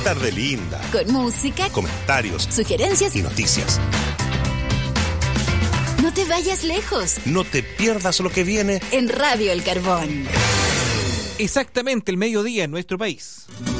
tarde linda. Con música, comentarios, sugerencias y noticias. No te vayas lejos. No te pierdas lo que viene en Radio El Carbón. Exactamente el mediodía en nuestro país.